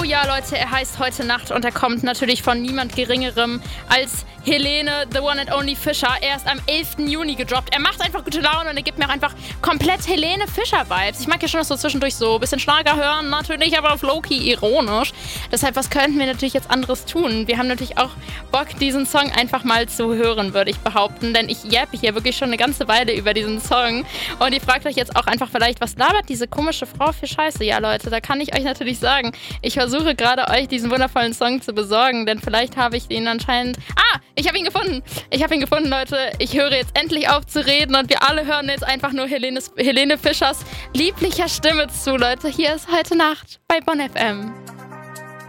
ja, Leute, er heißt Heute Nacht und er kommt natürlich von niemand Geringerem als Helene, the one and only Fischer. Er ist am 11. Juni gedroppt. Er macht einfach gute Laune und er gibt mir auch einfach komplett Helene Fischer-Vibes. Ich mag ja schon das so zwischendurch so ein bisschen Schlager hören, natürlich, aber auf low-key ironisch. Deshalb, was könnten wir natürlich jetzt anderes tun? Wir haben natürlich auch Bock, diesen Song einfach mal zu hören, würde ich behaupten, denn ich jappe hier wirklich schon eine ganze Weile über diesen Song und ihr fragt euch jetzt auch einfach vielleicht, was labert diese komische Frau für Scheiße? Ja, Leute, da kann ich euch natürlich sagen, ich versuche gerade euch diesen wundervollen Song zu besorgen, denn vielleicht habe ich ihn anscheinend... Ich habe ihn gefunden. Ich habe ihn gefunden, Leute. Ich höre jetzt endlich auf zu reden und wir alle hören jetzt einfach nur Helene Fischers lieblicher Stimme zu, Leute. Hier ist Heute Nacht bei Bonn FM.